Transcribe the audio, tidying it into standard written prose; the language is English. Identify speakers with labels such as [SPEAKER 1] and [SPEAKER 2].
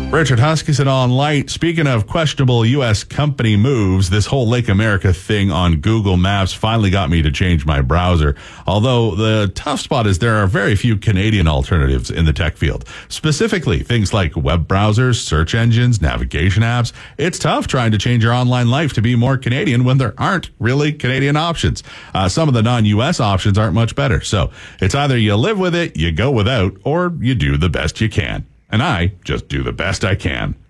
[SPEAKER 1] Richard Huskisson on Light. Speaking of questionable U.S. company moves, this whole Lake America thing on Google Maps finally got me to change my browser. Although the tough spot is there are very few Canadian alternatives in the tech field. Specifically, things like web browsers, search engines, navigation apps. It's tough trying to change your online life to be more Canadian when there aren't really Canadian options. Some of the non-U.S. options aren't much better. So it's either you live with it, you go without, or you do the best you can. And I just do the best I can.